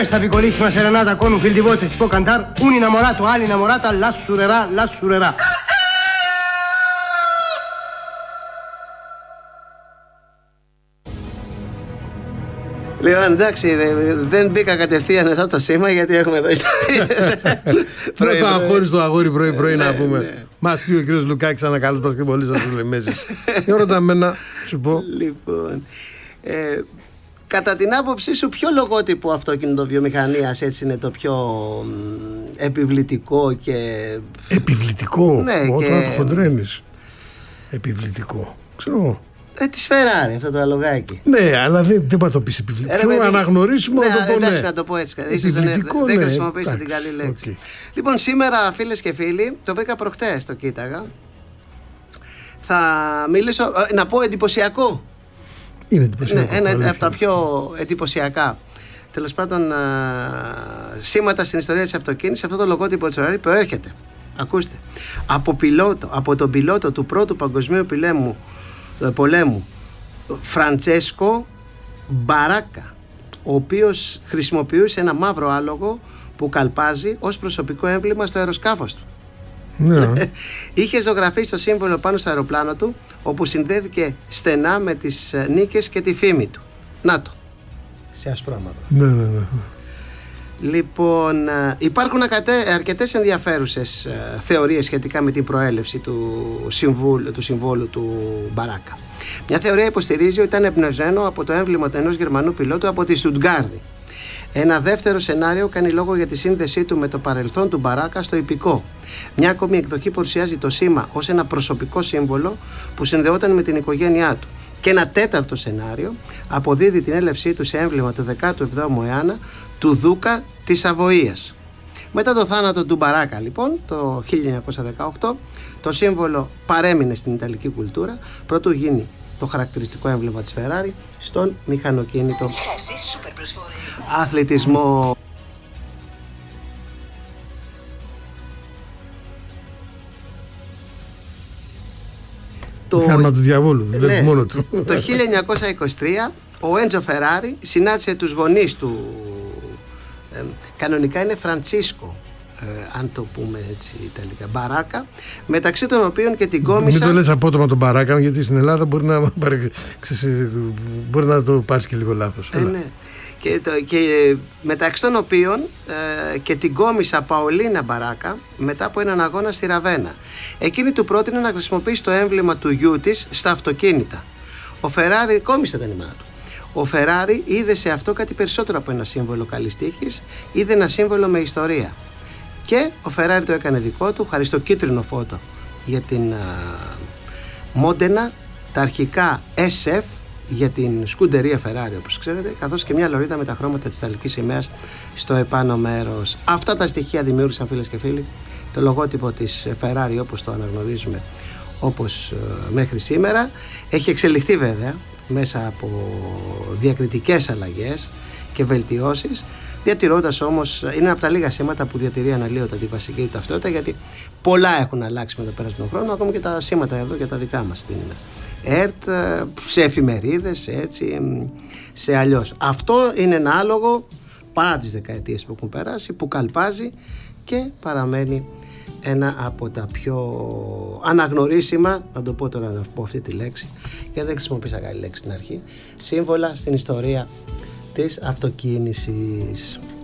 questa piccolissima serenata con un fil di voce si può cantare un innamorato all'innamorata l'assurerà. Λοιπόν, εντάξει, δεν μπήκα κατευθείαν μετά το σήμα γιατί έχουμε εδώ ιστορίες. Πρώτο αγόρι στο αγόρι πρωί-πρωί να πούμε. Μας πει ο κύριος Λουκάκης, ένα καλός πασκευολίστας στους Λεμέζες. Ρώτα μένα, σου πω. Λοιπόν, κατά την άποψή σου, ποιο λογότυπο αυτοκινητοβιομηχανίας έτσι είναι το πιο επιβλητικό και... Επιβλητικό, ναι, όταν το χοντρένεις. Επιβλητικό, ξέρω εγώ. Τη Ferrari αυτό το αλογάκι. Ναι, αλλά δεν μπορεί να το πεις επιβλητικό. Πιο αναγνωρίσουμε να το πω. Εντάξει, να το πω έτσι. Ίσως δεν χρησιμοποιήσατε την καλή λέξη. Λοιπόν, σήμερα, φίλες και φίλοι, το βρήκα προχτές, το κοίταγα. Θα μιλήσω, να πω εντυπωσιακό. Είναι εντυπωσιακό. Ναι, ένα από τα πιο εντυπωσιακά. Τέλος πάντων, σήματα στην ιστορία της αυτοκίνησης, αυτό το λογότυπο της Ferrari προέρχεται. Ακούστε. Από τον πιλότο του πρώτου παγκοσμίου πολέμου Φραντσέσκο Μπαράκα, ο οποίος χρησιμοποιούσε ένα μαύρο άλογο που καλπάζει ως προσωπικό έμβλημα στο αεροσκάφος του. Ναι. Είχε ζωγραφίσει το σύμβολο πάνω στο αεροπλάνο του, όπου συνδέθηκε στενά με τις νίκες και τη φήμη του. Να το, σε ασπρόμαυρο. Ναι. Λοιπόν, υπάρχουν αρκετές ενδιαφέρουσες θεωρίες σχετικά με την προέλευση του συμβόλου του Μπαράκα. Μια θεωρία υποστηρίζει ότι ήταν εμπνευσμένο από το έμβλημα ενός Γερμανού πιλότου από τη Στουτγκάρδη. Ένα δεύτερο σενάριο κάνει λόγο για τη σύνδεσή του με το παρελθόν του Μπαράκα στο ιππικό. Μια ακόμη εκδοχή παρουσιάζει το σήμα ως ένα προσωπικό σύμβολο που συνδεόταν με την οικογένειά του. Και ένα τέταρτο σενάριο αποδίδει την έλευσή του σε έμβλημα του 17ου αιώνα του Δούκα της Σαβοΐας. Μετά το θάνατο του Μπαράκα, λοιπόν, το 1918, το σύμβολο παρέμεινε στην Ιταλική κουλτούρα, προτού γίνει το χαρακτηριστικό έμβλημα της Ferrari στον μηχανοκίνητο αθλητισμό. Μηχάνημα του διαβόλου, δεν μόνο του. Το 1923 ο Έντζο Φεράρι συνάντησε τους γονείς του, κανονικά είναι Φραντσίσκο, αν το πούμε έτσι Ιταλικά, Μπαράκα, μεταξύ των οποίων και την κόμισα. Μην το λες απότομα τον Μπαράκα, γιατί στην Ελλάδα μπορεί να το πάρεις και λίγο λάθος. Ναι. Και μεταξύ των οποίων και την κόμισα Παολίνα Μπαράκα μετά από έναν αγώνα στη Ραβένα. Εκείνη του πρότεινε να χρησιμοποιήσει το έμβλημα του γιού της στα αυτοκίνητα. Ο Φεράρι κόμισε τα νημά του. Ο Φεράρι είδε σε αυτό κάτι περισσότερο από ένα σύμβολο καλής τύχης, είδε ένα σύμβολο με ιστορία. Και ο Φεράρι το έκανε δικό του, χάρη στο κίτρινο φώτο για την Μόντενα, τα αρχικά SF για την σκουντερία Ferrari, όπως ξέρετε, καθώς και μια λωρίδα με τα χρώματα της Ιταλικής σημαίας στο επάνω μέρος. Αυτά τα στοιχεία δημιούργησαν, φίλες και φίλοι, το λογότυπο της Ferrari όπως το αναγνωρίζουμε, όπως μέχρι σήμερα. Έχει εξελιχθεί βέβαια μέσα από διακριτικές αλλαγές και βελτιώσεις, διατηρώντας όμως, είναι από τα λίγα σήματα που διατηρεί αναλύωτα τη βασική του ταυτότητα, γιατί πολλά έχουν αλλάξει με το περασμένο χρόνο, ακόμη και τα σήματα εδώ για τα δικά μας στην ΕΡΤ, σε εφημερίδες, έτσι, σε αλλιώς. Αυτό είναι ένα άλογο παρά τις δεκαετίες που έχουν περάσει, που καλπάζει και παραμένει ένα από τα πιο αναγνωρίσιμα, θα το πω τώρα να πω αυτή τη λέξη, γιατί δεν χρησιμοποίησα καλή λέξη στην αρχή, σύμβολα στην ιστορία της αυτοκίνησης.